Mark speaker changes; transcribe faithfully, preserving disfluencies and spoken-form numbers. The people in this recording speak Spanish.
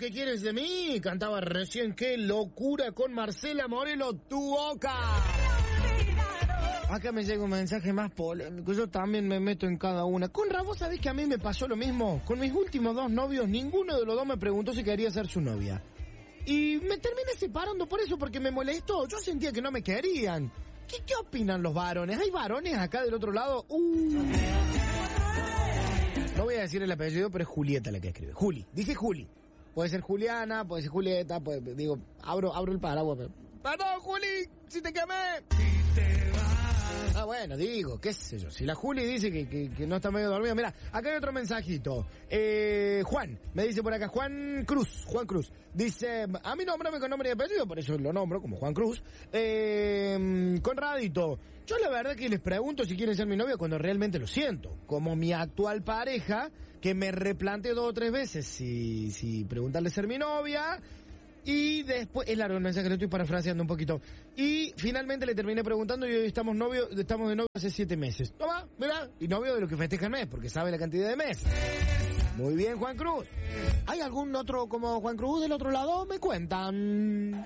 Speaker 1: ¿qué quieres de mí? Cantaba recién, qué locura con Marcela Morelo, Tu Boca. Acá me llega un mensaje más polémico, yo también me meto en cada una. Conra, vos sabés que a mí me pasó lo mismo. Con mis últimos dos novios, ninguno de los dos me preguntó si quería ser su novia. Y me terminé separando por eso, porque me molestó. Yo sentía que no me querían. ¿Qué, qué opinan los varones? ¿Hay varones acá del otro lado? Uh. No voy a decir el apellido, pero es Julieta la que escribe. Juli, dije Juli. Puede ser Juliana, puede ser Julieta, puede, digo, abro, abro el paraguas. Pero... Perdón, Juli, si te quemé. Ah, bueno, digo, qué sé yo. Si la Juli dice que, que, que no está medio dormida. Mira, acá hay otro mensajito. Eh, Juan, me dice por acá, Juan Cruz, Juan Cruz. Dice, a mí nómbrame con nombre y apellido, por eso lo nombro como Juan Cruz. Eh, Conradito, yo la verdad que les pregunto si quieren ser mi novia cuando realmente lo siento. Como mi actual pareja, que me replanteo dos o tres veces si, si preguntarle ser mi novia. Y después, es largo el mensaje, lo estoy parafraseando un poquito. Y finalmente le terminé preguntando y hoy estamos novios, estamos de novio hace siete meses. Toma, mirá, y novio de lo que festeja el mes, porque sabe la cantidad de meses. Muy bien, Juan Cruz. ¿Hay algún otro como Juan Cruz del otro lado? Me cuentan.